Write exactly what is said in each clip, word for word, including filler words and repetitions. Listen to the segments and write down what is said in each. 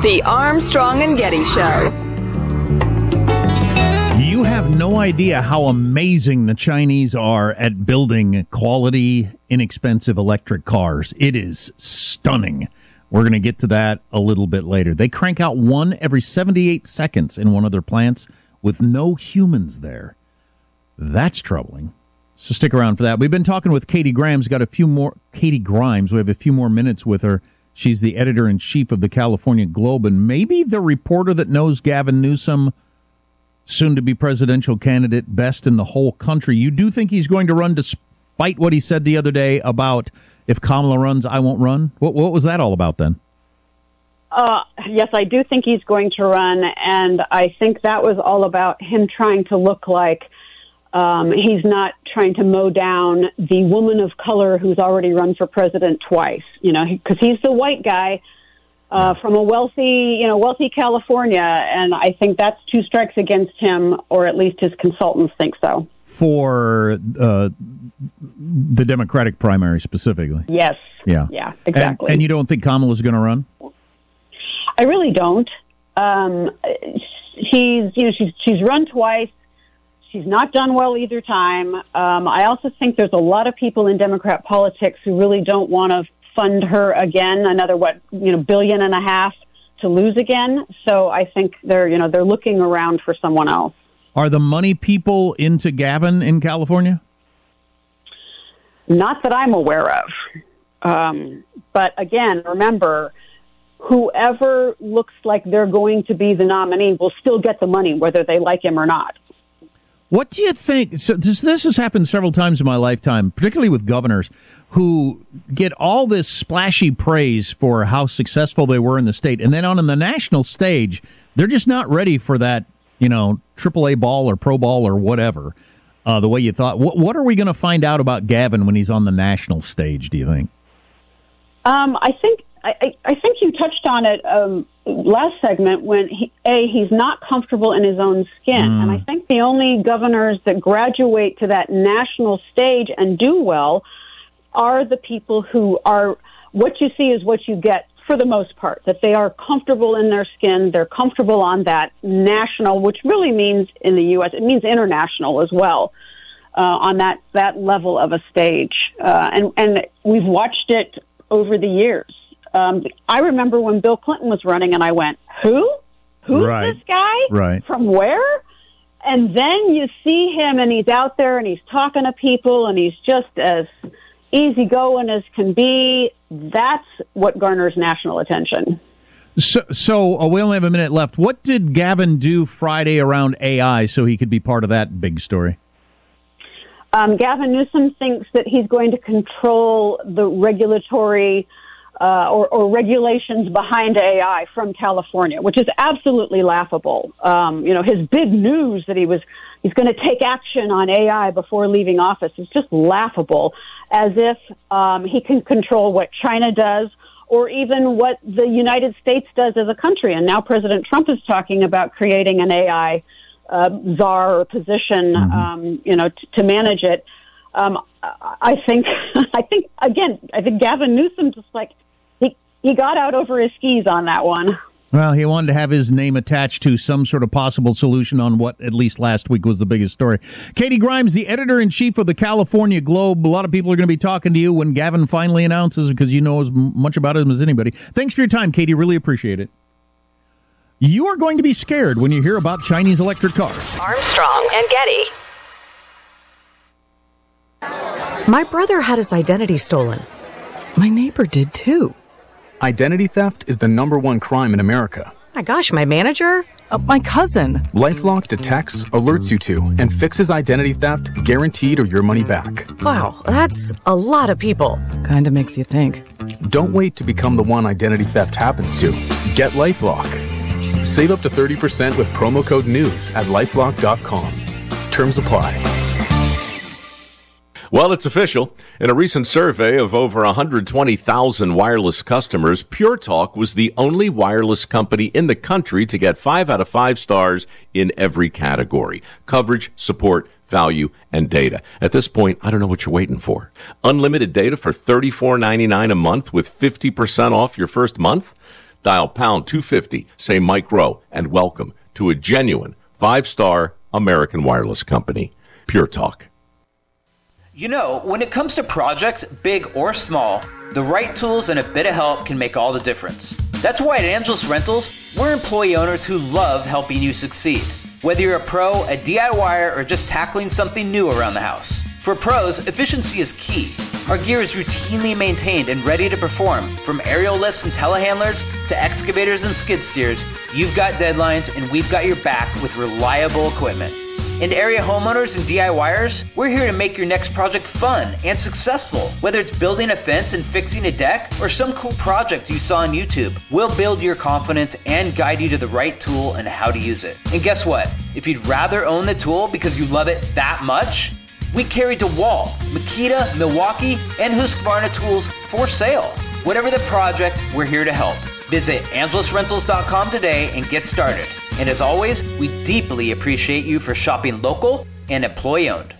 The Armstrong and Getty Show. You have no idea how amazing the Chinese are at building quality, inexpensive electric cars. It is stunning. We're going to get to that a little bit later. They crank out one every seventy-eight seconds in one of their plants with no humans there. That's troubling. So stick around for that. We've been talking with Katie Grimes. Got a few more. Katie Grimes. We have a few more minutes with her. She's the editor-in-chief of the California Globe, and maybe the reporter that knows Gavin Newsom, soon-to-be presidential candidate, best in the whole country. You do think he's going to run despite what he said the other day about if Kamala runs, I won't run? What, what was that all about then? Uh, yes, I do think he's going to run, and I think that was all about him trying to look like um, he's not trying to mow down the woman of color who's already run for president twice, you know, because he, he's the white guy uh, from a wealthy, you know, wealthy California, and I think that's two strikes against him, or at least his consultants think so. For uh, the Democratic primary specifically? Yes. Yeah. Yeah, exactly. And, and you don't think Kamala's going to run? I really don't. Um, she's, you know, she's she's run twice. She's not done well either time. Um, I also think there's a lot of people in Democrat politics who really don't want to fund her again, another what you know billion and a half to lose again. So I think they're you know they're looking around for someone else. Are the money people into Gavin in California? Not that I'm aware of. Um, but again, remember, whoever looks like they're going to be the nominee will still get the money, whether they like him or not. What do you think? So this, this has happened several times in my lifetime, particularly with governors who get all this splashy praise for how successful they were in the state. And then on the national stage, they're just not ready for that, you know, triple A ball or pro ball or whatever, uh, the way you thought. What, what are we going to find out about Gavin when he's on the national stage, do you think? Um, I think I, I think you touched on it um, last segment when, he, A, he's not comfortable in his own skin. Mm. And I think the only governors that graduate to that national stage and do well are the people who are, what you see is what you get for the most part, that they are comfortable in their skin, they're comfortable on that national, which really means in the U S, it means international as well, uh, on that, that level of a stage. Uh, and, and we've watched it over the years. Um, I remember when Bill Clinton was running, and I went, who? Who's right. this guy? Right. From where? And then you see him, and he's out there, and he's talking to people, and he's just as easygoing as can be. That's what garners national attention. So, so uh, we only have a minute left. What did Gavin do Friday around A I so he could be part of that big story? Um, Gavin Newsom thinks that he's going to control the regulatory Uh, or, or regulations behind A I from California, which is absolutely laughable. Um, you know, his big news that he was he's going to take action on A I before leaving office is just laughable, as if um, he can control what China does or even what the United States does as a country. And now President Trump is talking about creating an A I uh, czar or position, mm-hmm. um, you know, t- to manage it. Um, I think, I think again, I think Gavin Newsom just like he he got out over his skis on that one. Well, he wanted to have his name attached to some sort of possible solution on what, at least last week, was the biggest story. Katie Grimes, the editor-in-chief of the California Globe. A lot of people are going to be talking to you when Gavin finally announces, because you know as much about him as anybody. Thanks for your time, Katie. Really appreciate it. You are going to be scared when you hear about Chinese electric cars. Armstrong and Getty. My brother had his identity stolen. My neighbor did too. Identity theft is the number one crime in America. My gosh, my manager? Uh, my cousin. LifeLock detects, alerts you to, and fixes identity theft, guaranteed or your money back. Wow, that's a lot of people. Kinda makes you think. Don't wait to become the one identity theft happens to. Get LifeLock. Save up to thirty percent with promo code NEWS at lifelock dot com. Terms apply. Well, it's official. In a recent survey of over one hundred twenty thousand wireless customers, Pure Talk was the only wireless company in the country to get five out of five stars in every category: coverage, support, value, and data. At this point, I don't know what you're waiting for. Unlimited data for thirty-four ninety-nine a month with fifty percent off your first month? Dial pound two fifty, say Mike Rowe, and welcome to a genuine five-star American wireless company. Pure Talk. You know, when it comes to projects, big or small, the right tools and a bit of help can make all the difference. That's why at Angelus Rentals, we're employee owners who love helping you succeed. Whether you're a pro, a D I Y er, or just tackling something new around the house. For pros, efficiency is key. Our gear is routinely maintained and ready to perform. From aerial lifts and telehandlers to excavators and skid steers, you've got deadlines and we've got your back with reliable equipment. And area homeowners and D I Y ers, we're here to make your next project fun and successful. Whether it's building a fence and fixing a deck or some cool project you saw on YouTube, we'll build your confidence and guide you to the right tool and how to use it. And guess what? If you'd rather own the tool because you love it that much, we carry DeWalt, Makita, Milwaukee, and Husqvarna tools for sale. Whatever the project, we're here to help. Visit angelus rentals dot com today and get started. And as always, we deeply appreciate you for shopping local and employee-owned.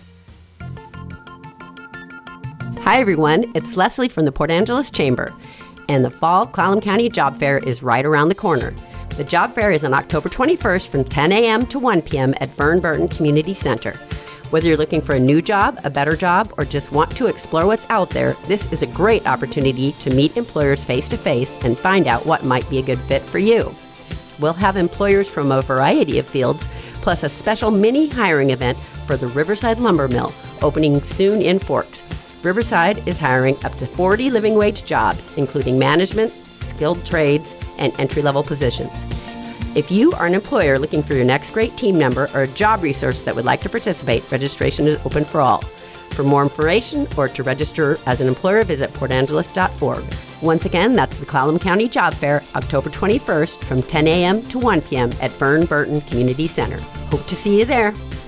Hi, everyone. It's Leslie from the Port Angeles Chamber. And the Fall Clallam County Job Fair is right around the corner. The Job Fair is on October twenty-first from ten a.m. to one p.m. at Vern Burton Community Center. Whether you're looking for a new job, a better job, or just want to explore what's out there, this is a great opportunity to meet employers face-to-face and find out what might be a good fit for you. We'll have employers from a variety of fields, plus a special mini hiring event for the Riverside Lumber Mill, opening soon in Forks. Riverside is hiring up to forty living wage jobs, including management, skilled trades, and entry-level positions. If you are an employer looking for your next great team member or a job resource that would like to participate, registration is open for all. For more information or to register as an employer, visit port angeles dot org. Once again, that's the Clallam County Job Fair, October twenty-first from ten a.m. to one p.m. at Vern Burton Community Center. Hope to see you there.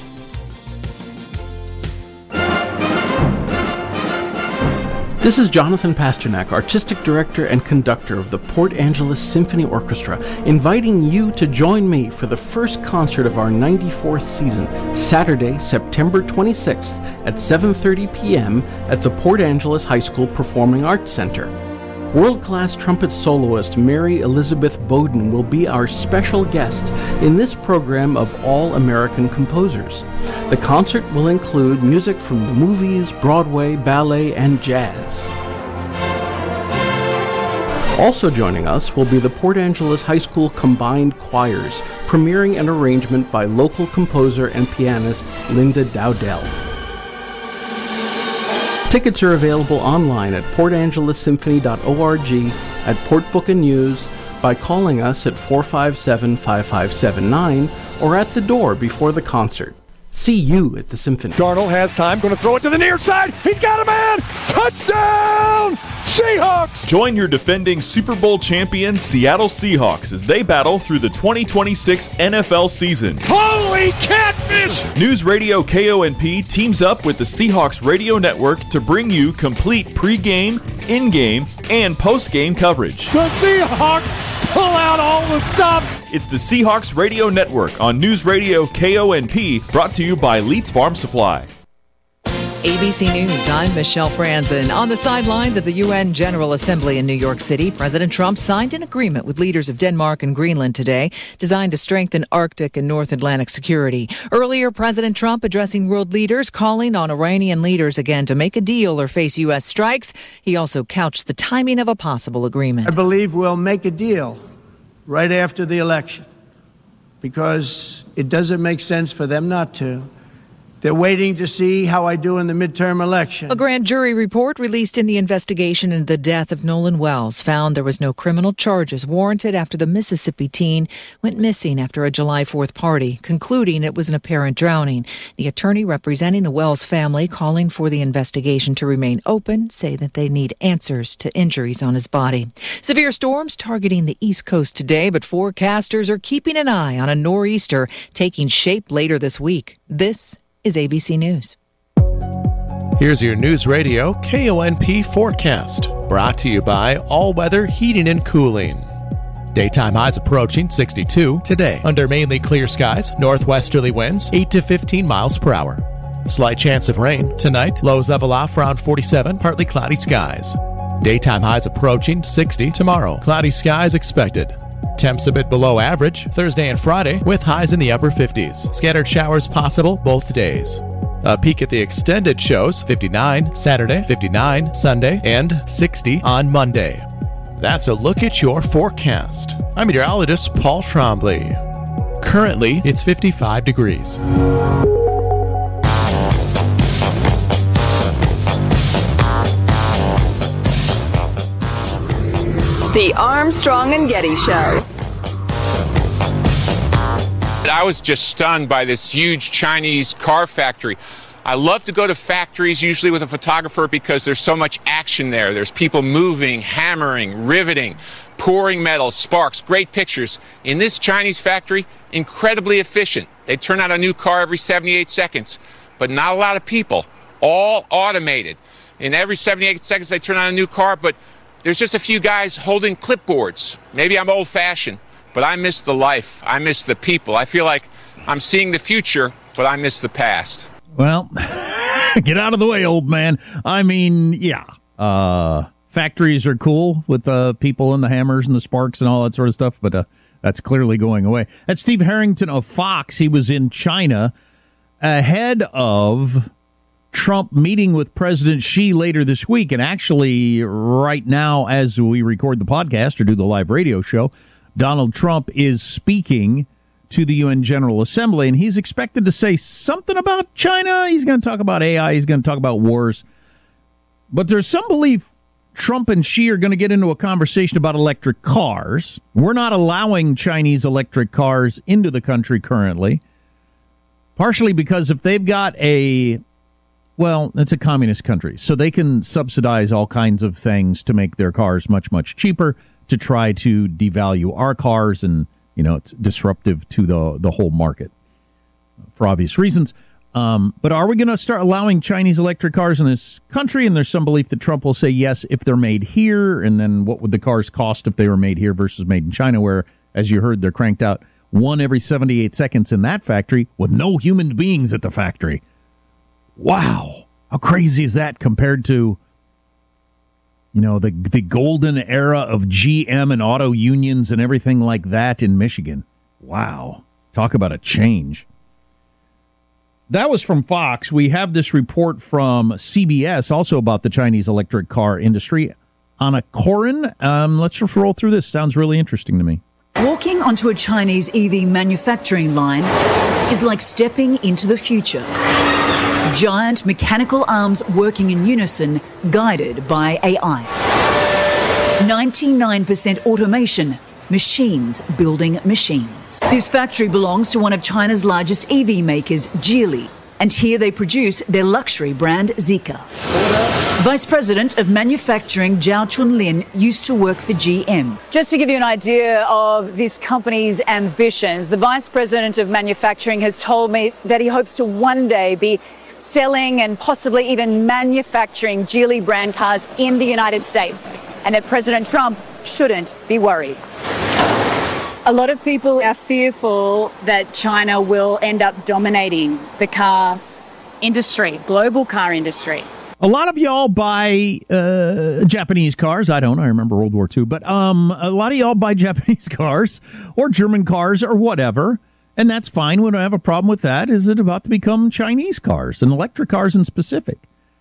This is Jonathan Pasternak, Artistic Director and Conductor of the Port Angeles Symphony Orchestra, inviting you to join me for the first concert of our ninety-fourth season, Saturday, September twenty-sixth at seven thirty p.m. at the Port Angeles High School Performing Arts Center. World-class trumpet soloist Mary Elizabeth Bowden will be our special guest in this program of all-American composers. The concert will include music from the movies, Broadway, ballet, and jazz. Also joining us will be the Port Angeles High School Combined Choirs, premiering an arrangement by local composer and pianist Linda Dowdell. Tickets are available online at port angeles symphony dot org, at Port Book and News, by calling us at four five seven, five five seven nine, or at the door before the concert. See you at the Symphony. Darnold has time, going to throw it to the near side. He's got a man! Touchdown! Seahawks! Join your defending Super Bowl champion Seattle Seahawks as they battle through the twenty twenty-six N F L season. Holy catfish! News Radio K O N P teams up with the Seahawks Radio Network to bring you complete pregame, in-game, and post-game coverage. The Seahawks pull out all the stops! It's the Seahawks Radio Network on News Radio K O N P, brought to you by Leeds Farm Supply. A B C News, I'm Michelle Franzen. On the sidelines of the U N General Assembly in New York City, President Trump signed an agreement with leaders of Denmark and Greenland today, designed to strengthen Arctic and North Atlantic security. Earlier, President Trump addressing world leaders, calling on Iranian leaders again to make a deal or face U S strikes. He also couched the timing of a possible agreement. I believe we'll make a deal right after the election, because it doesn't make sense for them not to. They're waiting to see how I do in the midterm election. A grand jury report released in the investigation into the death of Nolan Wells found there was no criminal charges warranted after the Mississippi teen went missing after a July fourth party, concluding it was an apparent drowning. The attorney representing the Wells family, calling for the investigation to remain open, say that they need answers to injuries on his body. Severe storms targeting the East Coast today, but forecasters are keeping an eye on a nor'easter taking shape later this week. This is A B C News. Here's your News Radio K O N P forecast, brought to you by All Weather Heating and Cooling. Daytime highs approaching sixty-two today, under mainly clear skies, northwesterly winds eight to fifteen miles per hour. Slight chance of rain tonight, lows level off around forty-seven, partly cloudy skies. Daytime highs approaching sixty tomorrow. Cloudy skies expected. Temps a bit below average Thursday and Friday with highs in the upper fifties. Scattered showers possible both days. A peek at the extended shows, fifty-nine Saturday, fifty-nine Sunday, and sixty on Monday. That's a look at your forecast. I'm meteorologist Paul Trombley. Currently, it's fifty-five degrees. The Armstrong and Getty Show. I was just stunned by this huge Chinese car factory. I love to go to factories, usually with a photographer, because there's so much action there. There's people moving, hammering, riveting, pouring metal, sparks, great pictures. In this Chinese factory, incredibly efficient. They turn out a new car every seventy-eight seconds, but not a lot of people, all automated. In every seventy-eight seconds, they turn out a new car, but there's just a few guys holding clipboards. Maybe I'm old-fashioned, but I miss the life. I miss the people. I feel like I'm seeing the future, but I miss the past. Well, get out of the way, old man. I mean, yeah, uh, factories are cool with uh, people and the hammers and the sparks and all that sort of stuff, but uh, that's clearly going away. That's Steve Harrington of Fox. He was in China ahead of Trump meeting with President Xi later this week. And actually, right now, as we record the podcast or do the live radio show, Donald Trump is speaking to the U N General Assembly, and he's expected to say something about China. He's going to talk about A I. He's going to talk about wars. But there's some belief Trump and Xi are going to get into a conversation about electric cars. We're not allowing Chinese electric cars into the country currently, partially because if they've got a Well, it's a communist country, so they can subsidize all kinds of things to make their cars much, much cheaper to try to devalue our cars, and, you know, it's disruptive to the the whole market for obvious reasons. Um, but are we going to start allowing Chinese electric cars in this country? And there's some belief that Trump will say yes if they're made here, and then what would the cars cost if they were made here versus made in China, where, as you heard, they're cranked out one every seventy-eight seconds in that factory with no human beings at the factory. Wow, how crazy is that compared to, you know, the the golden era of G M and auto unions and everything like that in Michigan? Wow, talk about a change. That was from Fox. We have this report from C B S also about the Chinese electric car industry. Anna Corin, um, let's just roll through this. Sounds really interesting to me. Walking onto a Chinese E V manufacturing line is like stepping into the future. Giant mechanical arms working in unison, guided by A I. ninety-nine percent automation, machines building machines. This factory belongs to one of China's largest E V makers, Geely, and here they produce their luxury brand Zeekr. Vice President of Manufacturing Zhao Chunlin used to work for G M. Just to give you an idea of this company's ambitions, the Vice President of Manufacturing has told me that he hopes to one day be selling and possibly even manufacturing Geely brand cars in the United States, and that President Trump shouldn't be worried. A lot of people are fearful that China will end up dominating the car industry, global car industry. A lot of y'all buy uh, Japanese cars. I don't. I remember World War Two. But um, a lot of y'all buy Japanese cars or German cars or whatever. And that's fine. We don't have a problem with that. Is it about to become Chinese cars and electric cars in specific?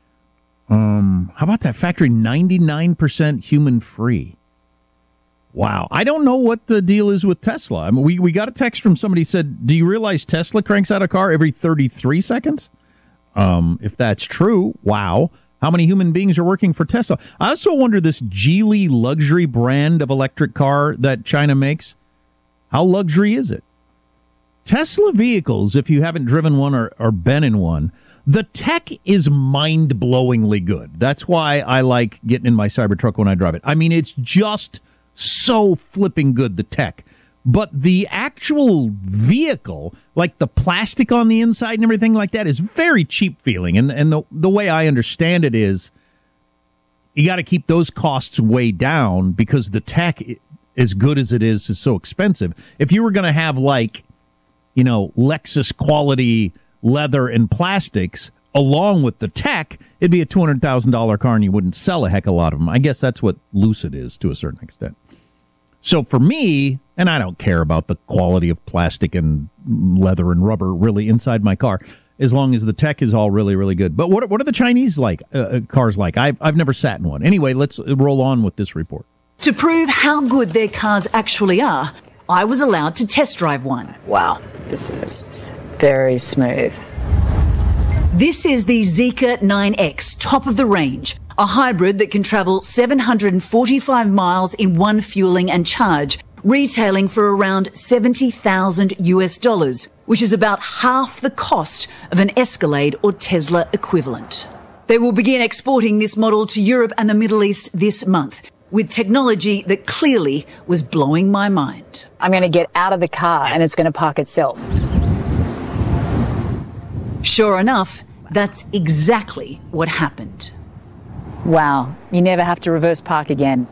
Um, how about that factory? ninety-nine percent human free. Wow. I don't know what the deal is with Tesla. I mean, we, we got a text from somebody who said, do you realize Tesla cranks out a car every thirty-three seconds? Um, if that's true, wow. How many human beings are working for Tesla? I also wonder, this Geely luxury brand of electric car that China makes, how luxury is it? Tesla vehicles, if you haven't driven one or, or been in one, the tech is mind-blowingly good. That's why I like getting in my Cybertruck when I drive it. I mean, it's just so flipping good, the tech. But the actual vehicle, like the plastic on the inside and everything like that, is very cheap feeling. And, and the, the way I understand it is you got to keep those costs way down because the tech, as good as it is, is so expensive. If you were going to have, like, you know, Lexus quality leather and plastics, along with the tech, it'd be a two hundred thousand dollars car and you wouldn't sell a heck of a lot of them. I guess that's what Lucid is to a certain extent. So for me, and I don't care about the quality of plastic and leather and rubber really inside my car, as long as the tech is all really, really good. But what what are the Chinese like uh, cars like? I've, I've never sat in one. Anyway, let's roll on with this report. To prove how good their cars actually are, I was allowed to test drive one. Wow, this is very smooth. This is the Zeekr nine X, top of the range, a hybrid that can travel seven hundred forty-five miles in one fueling and charge, retailing for around seventy thousand US dollars, which is about half the cost of an Escalade or Tesla equivalent. They will begin exporting this model to Europe and the Middle East this month, with technology that clearly was blowing my mind. I'm going to get out of the car and it's going to park itself. Sure enough, that's exactly what happened. Wow, you never have to reverse park again.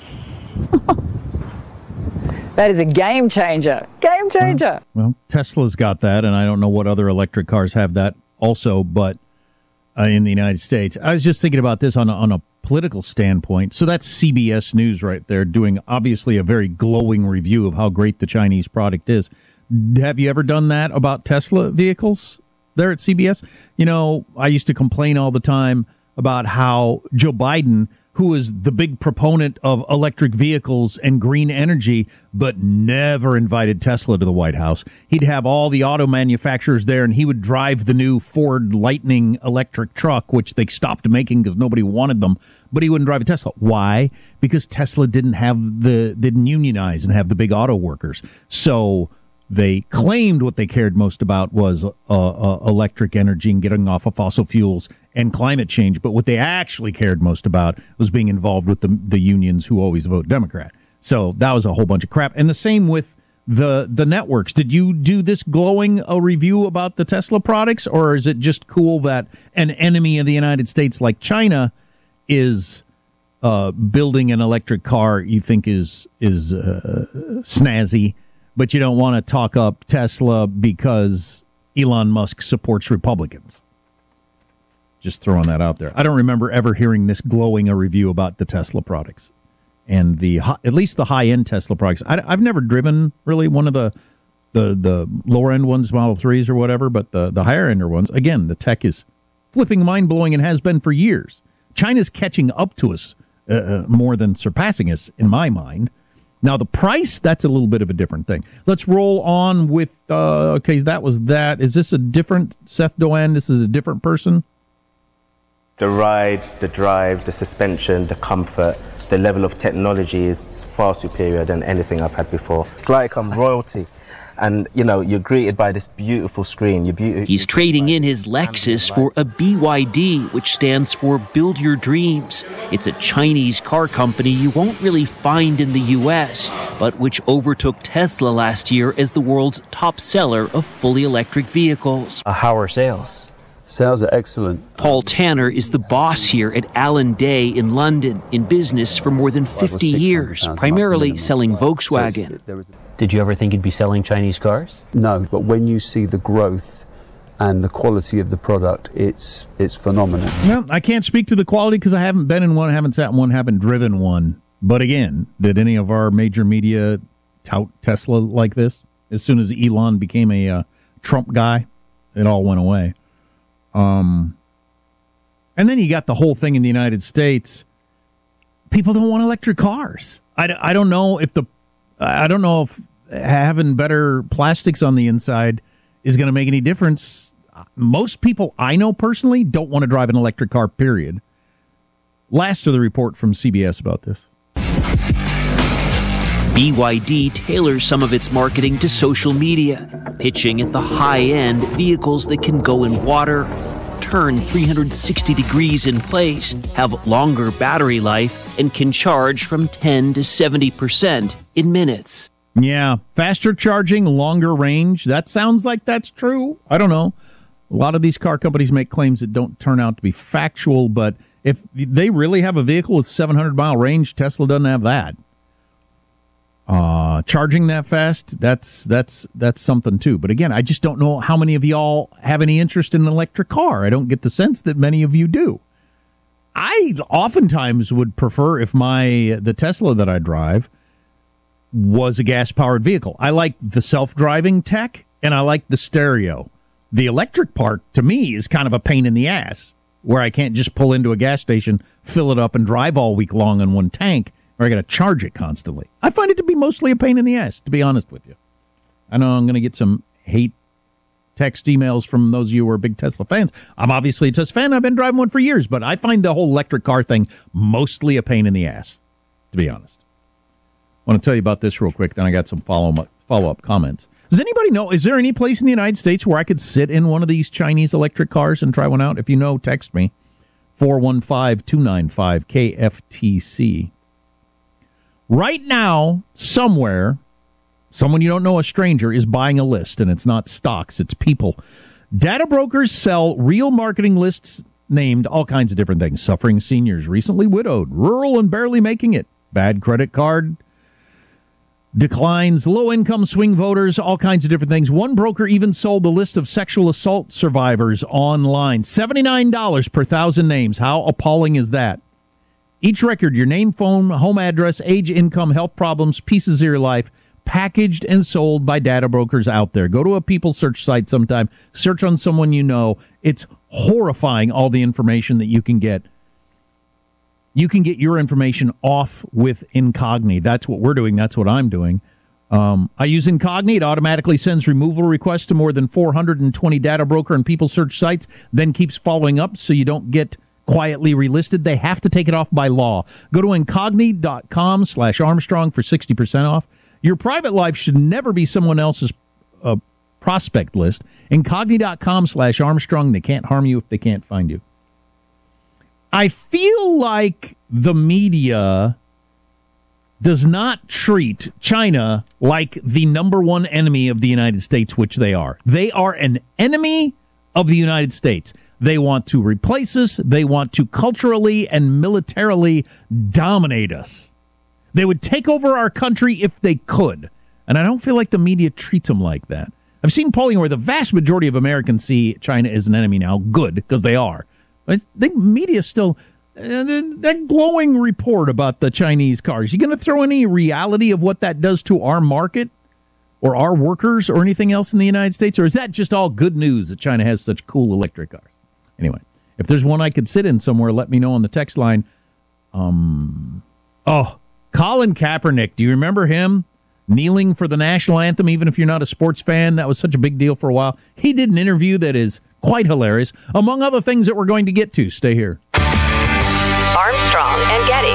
That is a game changer. Game changer. Well, Tesla's got that, and I don't know what other electric cars have that also, but uh, in the United States. I was just thinking about this on a, on a political standpoint. So that's C B S News right there, doing obviously a very glowing review of how great the Chinese product is. Have you ever done that about Tesla vehicles there at C B S? You know, I used to complain all the time about how Joe Biden, who is the big proponent of electric vehicles and green energy, but never invited Tesla to the White House. He'd have all the auto manufacturers there, and he would drive the new Ford Lightning electric truck, which they stopped making because nobody wanted them, but he wouldn't drive a Tesla. Why? Because Tesla didn't have the, didn't unionize and have the big auto workers. So they claimed what they cared most about was uh, uh, electric energy and getting off of fossil fuels and climate change. But what they actually cared most about was being involved with the, the unions who always vote Democrat. So that was a whole bunch of crap. And the same with the the networks. Did you do this glowing a review about the Tesla products, or is it just cool that an enemy of the United States like China is uh, building an electric car you think is, is uh, snazzy, but you don't want to talk up Tesla because Elon Musk supports Republicans? Just throwing that out there. I don't remember ever hearing this glowing a review about the Tesla products and the at least the high end Tesla products. I, I've never driven really one of the the the lower end ones, Model threes or whatever, but the the higher ender ones. Again, the tech is flipping mind blowing and has been for years. China's catching up to us uh, more than surpassing us in my mind. Now, the price, that's a little bit of a different thing. Let's roll on with, uh, okay, that was that. Is this a different Seth Doan? This is a different person? The ride, the drive, the suspension, the comfort, the level of technology is far superior than anything I've had before. It's like I'm royalty. And, you know, you're greeted by this beautiful screen. You're beautiful. He's trading in his Lexus for a B Y D, which stands for Build Your Dreams. It's a Chinese car company you won't really find in the U S, but which overtook Tesla last year as the world's top seller of fully electric vehicles. Uh, how are sales? Sales are excellent. Paul Tanner is the boss here at Allen Day in London, in business for more than fifty years, primarily selling Volkswagen. Did you ever think you'd be selling Chinese cars? No, but when you see the growth and the quality of the product, it's it's phenomenal. Well, I can't speak to the quality because I haven't been in one, haven't sat in one, haven't driven one. But again, did any of our major media tout Tesla like this? As soon as Elon became a uh, Trump guy, it all went away. Um, and then you got the whole thing in the United States. People don't want electric cars. I, I don't know if the, I don't know if having better plastics on the inside is going to make any difference. Most people I know personally don't want to drive an electric car, period. Last of the report from C B S about this. B Y D tailors some of its marketing to social media, pitching at the high-end vehicles that can go in water, turn three hundred sixty degrees in place, have longer battery life, and can charge from ten to seventy percent in minutes. Yeah, faster charging, longer range. That sounds like that's true. I don't know. A lot of these car companies make claims that don't turn out to be factual, but if they really have a vehicle with seven hundred mile range, Tesla doesn't have that. Uh, charging that fast, that's that's that's something too. But again, I just don't know how many of y'all have any interest in an electric car. I don't get the sense that many of you do. I oftentimes would prefer if my the Tesla that I drive was a gas-powered vehicle. I like the self-driving tech, and I like the stereo. The electric part, to me, is kind of a pain in the ass, where I can't just pull into a gas station, fill it up, and drive all week long on one tank, or I got to charge it constantly. I find it to be mostly a pain in the ass, to be honest with you. I know I'm going to get some hate text emails from those of you who are big Tesla fans. I'm obviously a Tesla fan. I've been driving one for years, but I find the whole electric car thing mostly a pain in the ass, to be honest. I want to tell you about this real quick, then I got some follow-up follow-up comments. Does anybody know, is there any place in the United States where I could sit in one of these Chinese electric cars and try one out? If you know, text me, four one five, two nine five, K F T C. Right now, somewhere, someone you don't know, a stranger, is buying a list, and it's not stocks, it's people. Data brokers sell real marketing lists named all kinds of different things. Suffering seniors, recently widowed, rural and barely making it, bad credit card declines, low-income swing voters, all kinds of different things. One broker even sold the list of sexual assault survivors online. seventy-nine dollars per thousand names. How appalling is that? Each record, your name, phone, home address, age, income, health problems, pieces of your life, packaged and sold by data brokers out there. Go to a people search site sometime. Search on someone you know. It's horrifying, all the information that you can get. You can get your information off with Incogni. That's what we're doing. That's what I'm doing. Um, I use Incogni. It automatically sends removal requests to more than four hundred twenty data broker and people search sites, then keeps following up so you don't get quietly relisted. They have to take it off by law. Go to Incogni.com slash Armstrong for sixty percent off. Your private life should never be someone else's uh, prospect list. Incogni.com slash Armstrong. They can't harm you if they can't find you. I feel like the media does not treat China like the number one enemy of the United States, which they are. They are an enemy of the United States. They want to replace us. They want to culturally and militarily dominate us. They would take over our country if they could. And I don't feel like the media treats them like that. I've seen polling where the vast majority of Americans see China as an enemy now. Good, because they are. I think media still, uh, that glowing report about the Chinese cars, you going to throw any reality of what that does to our market or our workers or anything else in the United States? Or is that just all good news that China has such cool electric cars? Anyway, if there's one I could sit in somewhere, let me know on the text line. Um, oh, Colin Kaepernick. Do you remember him kneeling for the national anthem, even if you're not a sports fan? That was such a big deal for a while. He did an interview that is quite hilarious, among other things that we're going to get to. Stay here. Armstrong and Getty.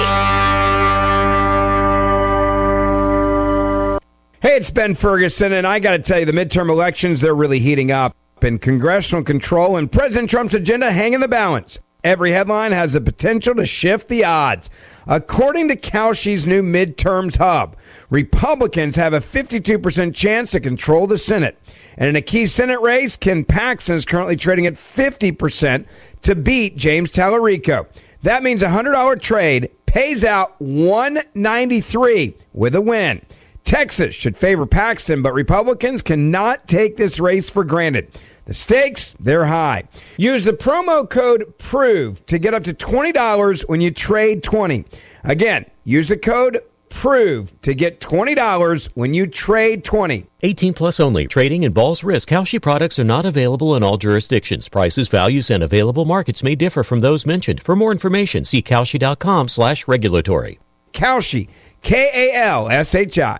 Hey, it's Ben Ferguson, and I got to tell you, the midterm elections, they're really heating up, and congressional control and President Trump's agenda hang in the balance. Every headline has the potential to shift the odds. According to Kalshi's new midterms hub, Republicans have a fifty-two percent chance to control the Senate. And in a key Senate race, Ken Paxton is currently trading at fifty percent to beat James Tallarico. That means a one hundred dollars trade pays out one ninety-three with a win. Texas should favor Paxton, but Republicans cannot take this race for granted. The stakes, they're high. Use the promo code PROVE to get up to twenty dollars when you trade twenty. Again, use the code PROVE to get twenty dollars when you trade twenty. eighteen plus only. Trading involves risk. Kalshi products are not available in all jurisdictions. Prices, values, and available markets may differ from those mentioned. For more information, see Kalshi.com slash regulatory. Kalshi, K A L S H I.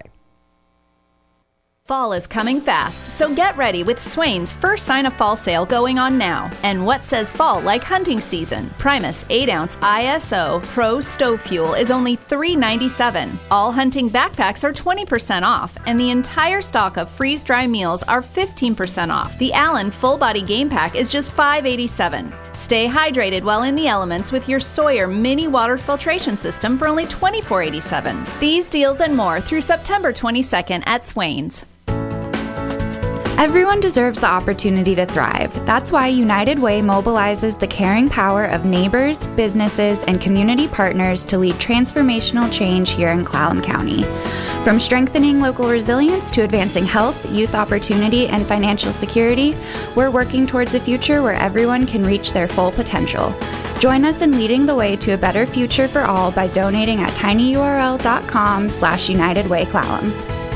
Fall is coming fast, so get ready with Swain's first sign of fall sale going on now. And what says fall like hunting season? Primus eight ounce I S O Pro Stove Fuel is only three ninety-seven. All hunting backpacks are twenty percent off, and the entire stock of freeze-dry meals are fifteen percent off. The Allen Full Body Game Pack is just five eighty-seven. Stay hydrated while in the elements with your Sawyer Mini Water Filtration System for only twenty-four eighty-seven. These deals and more through September twenty-second at Swain's. Everyone deserves the opportunity to thrive. That's why United Way mobilizes the caring power of neighbors, businesses, and community partners to lead transformational change here in Clallam County. From strengthening local resilience to advancing health, youth opportunity, and financial security, we're working towards a future where everyone can reach their full potential. Join us in leading the way to a better future for all by donating at tinyurl.com slash United Way Clallam.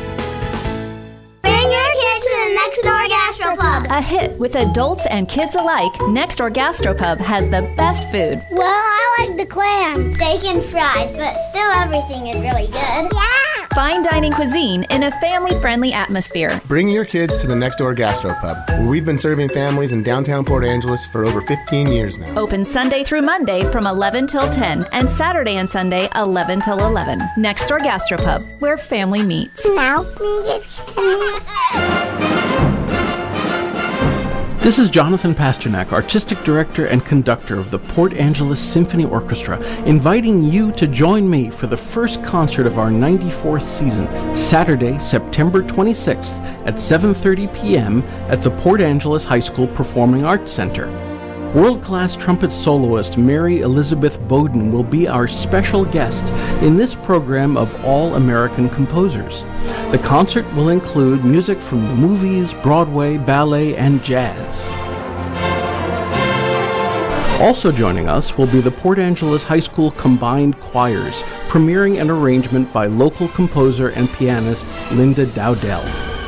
Next Door Gastropub. A hit with adults and kids alike, Next Door Gastropub has the best food. Well, I like the clams, steak and fries, but still everything is really good. Yeah! Fine dining cuisine in a family-friendly atmosphere. Bring your kids to the Next Door Gastropub, where we've been serving families in downtown Port Angeles for over fifteen years now. Open Sunday through Monday from eleven till ten, and Saturday and Sunday eleven till eleven. Next Door Gastropub, where family meets. Now, This is Jonathan Pasternak, Artistic Director and Conductor of the Port Angeles Symphony Orchestra, inviting you to join me for the first concert of our ninety-fourth season, Saturday, September twenty-sixth at seven thirty p.m. at the Port Angeles High School Performing Arts Center. World-class trumpet soloist Mary Elizabeth Bowden will be our special guest in this program of all-American composers. The concert will include music from the movies, Broadway, ballet, and jazz. Also joining us will be the Port Angeles High School Combined Choirs, premiering an arrangement by local composer and pianist Linda Dowdell.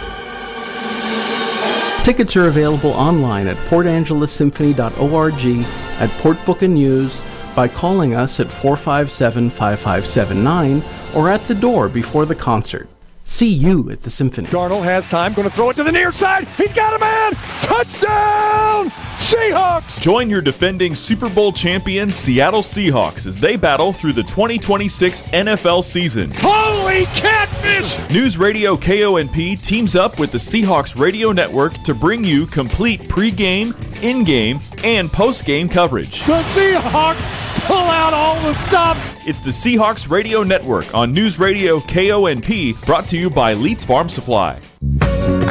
Tickets are available online at port angeles symphony dot org, at Port Book and News, by calling us at four five seven, five five seven nine, or at the door before the concert. See you at the Symphony. Darnold has time, going to throw it to the near side. He's got a man! Touchdown! Seahawks! Join your defending Super Bowl champion Seattle Seahawks as they battle through the twenty twenty-six N F L season. Holy catfish! News Radio K O N P teams up with the Seahawks Radio Network to bring you complete pregame, in-game, and post-game coverage. The Seahawks pull out all the stops! It's the Seahawks Radio Network on News Radio K O N P, brought to you by Leeds Farm Supply.